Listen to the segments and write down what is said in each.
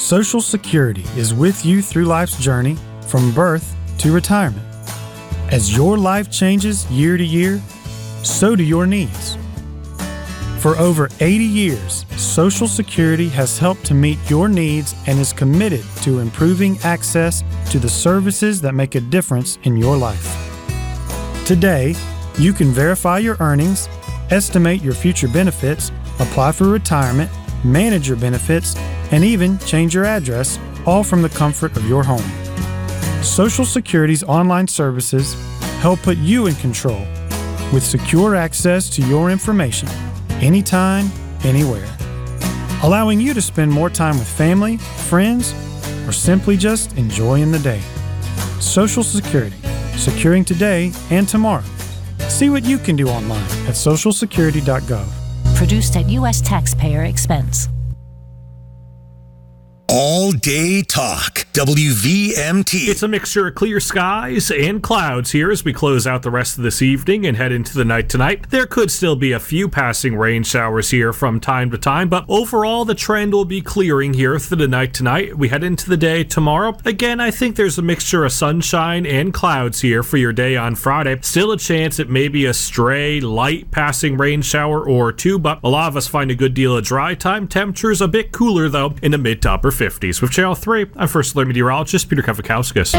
Social Security is with you through life's journey from birth to retirement. As your life changes year to year, so do your needs. For over 80 years, Social Security has helped to meet your needs and is committed to improving access to the services that make a difference in your life. Today, you can verify your earnings, estimate your future benefits, apply for retirement, manage your benefits, and even change your address, all from the comfort of your home. Social Security's online services help put you in control with secure access to your information anytime, anywhere, allowing you to spend more time with family, friends, or simply just enjoying the day. Social Security, securing today and tomorrow. See what you can do online at socialsecurity.gov. Produced at U.S. taxpayer expense. All day talk. WVMT. It's a mixture of clear skies and clouds here as we close out the rest of this evening and head into the night tonight. There could still be a few passing rain showers here from time to time, but overall the trend will be clearing here through the night tonight. We head into the day tomorrow. Again, I think there's a mixture of sunshine and clouds here for your day on Friday. Still a chance it may be a stray, light passing rain shower or two, but a lot of us find a good deal of dry time. Temperatures a bit cooler, though, in the mid to upper 50s. With Channel 3, I'm First Alert Meteorologist Peter Kavakauskas.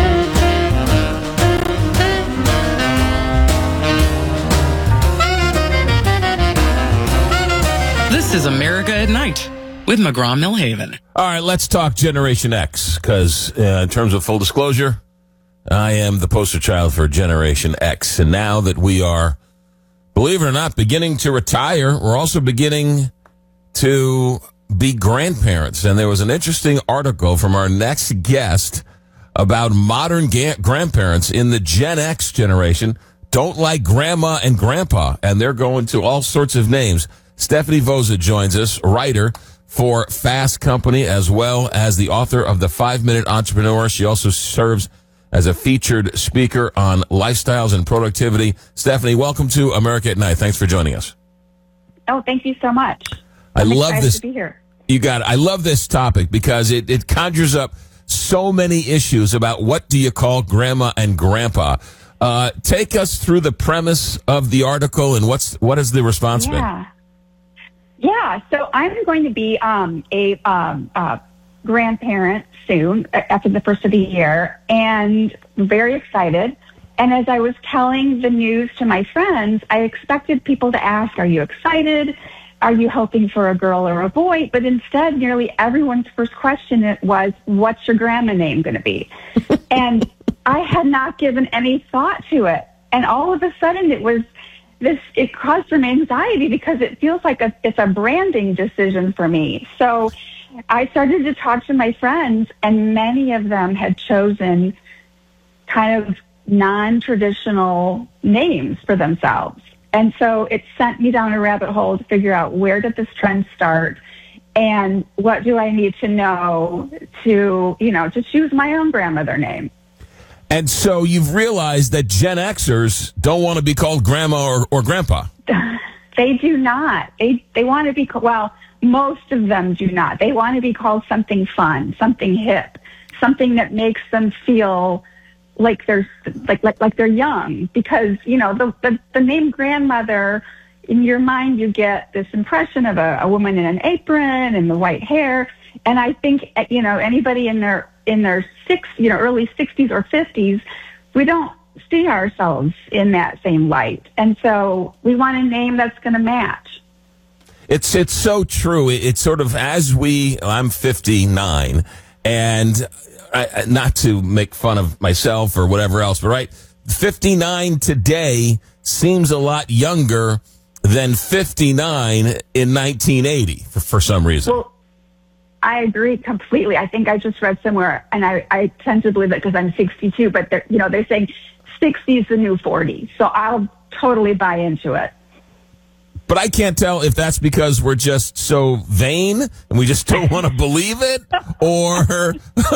This is America at Night with McGraw-Millhaven. All right, let's talk Generation X, because in terms of full disclosure, I am the poster child for Generation X. And now that we are, believe it or not, beginning to retire, we're also beginning to be grandparents. And there was an interesting article from our next guest about modern grandparents in the Gen X generation don't like grandma and grandpa, and they're going to all sorts of names. Stephanie Voza joins us, writer for Fast Company, as well as the author of The 5-Minute Entrepreneur. She also serves as a featured speaker on lifestyles and productivity. Stephanie, welcome to America at Night. Thanks for joining us. Oh, thank you so much. I love this. To be here. You got it. I love this topic because it conjures up so many issues about what do you call grandma and grandpa. Take us through the premise of the article and what is the response been? Yeah. So I'm going to be a grandparent soon, after the first of the year, and very excited. And as I was telling the news to my friends, I expected people to ask, "Are you excited? Are you hoping for a girl or a boy?" But instead, nearly everyone's first question was, "What's your grandma name going to be?" And I had not given any thought to it. And all of a sudden it caused some anxiety because it feels like it's a branding decision for me. So I started to talk to my friends, and many of them had chosen kind of non-traditional names for themselves. And so it sent me down a rabbit hole to figure out, where did this trend start and what do I need to know to choose my own grandmother name. And so you've realized that Gen Xers don't want to be called grandma or grandpa. They do not. They want to be well, most of them do not. They want to be called something fun, something hip, something that makes them feel like they're like they're young, because the name grandmother, in your mind you get this impression of a woman in an apron and the white hair, and I think anybody in their early 60s or 50s, we don't see ourselves in that same light, and so we want a name that's going to match. It's so true. It's sort of I'm 59, and not to make fun of myself or whatever else, but right, 59 today seems a lot younger than 59 in 1980 for some reason. Well, I agree completely. I think I just read somewhere, and I tend to believe it because I'm 62, but they're saying 60 is the new 40. So I'll totally buy into it. But I can't tell if that's because we're just so vain and we just don't want to believe it, or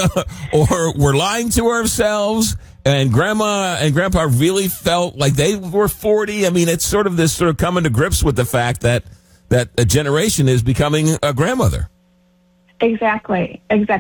we're lying to ourselves and grandma and grandpa really felt like they were 40. I mean, it's sort of this sort of coming to grips with the fact that a generation is becoming a grandmother. Exactly.